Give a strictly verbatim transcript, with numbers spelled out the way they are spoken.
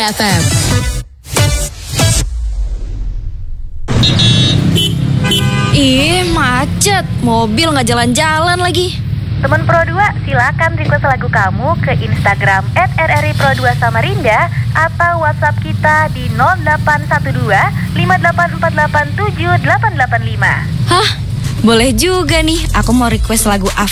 F M. Ih, macet. Mobil nggak jalan-jalan lagi. Teman Pro dua, silakan request lagu kamu ke Instagram et r r i pro dua Samarinda atau WhatsApp kita di nol delapan satu dua lima delapan empat delapan tujuh delapan delapan lima. Hah? Boleh juga nih. Aku mau request lagu Af